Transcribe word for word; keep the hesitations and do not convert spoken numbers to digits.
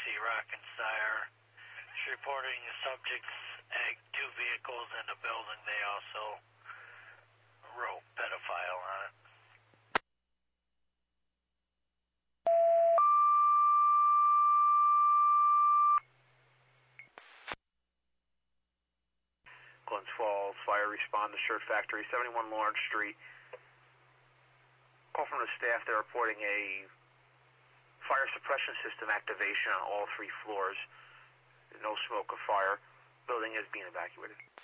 Taxi Rockensteyer. It's reporting the subjects at two vehicles in the building. They also wrote pedophile on it. Glens Falls, fire respond to Shirt Factory, seventy-one Lawrence Street. Call from the staff, they're reporting a fire suppression system activation on all three floors. No smoke or fire. Building is being evacuated.